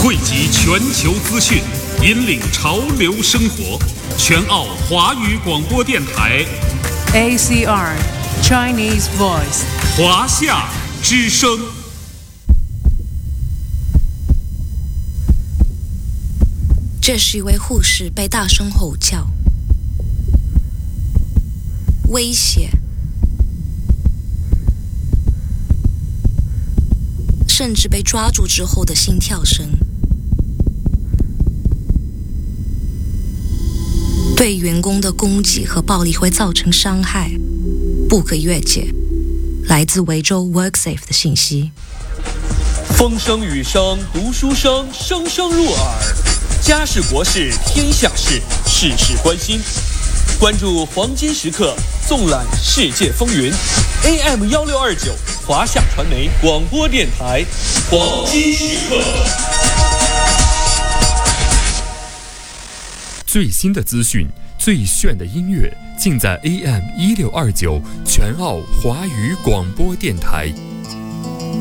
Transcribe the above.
汇集全球资讯，引领潮流生活。全澳华语广播电台 ACR Chinese Voice 华夏之声。 这是一位护士被大声吼叫，威胁，甚至被抓住之后的心跳声。对员工的攻击和暴力会造成伤害，不可越界。来自维州 WorkSafe 的信息。 风声雨声读书声，声声入耳。家事国事天下事，事事关心。关注黄金时刻，纵览世界风云。AM1629华夏传媒广播电台，黄金时刻。 最新的资讯，最炫的音乐，尽在AM1629全澳华语广播电台。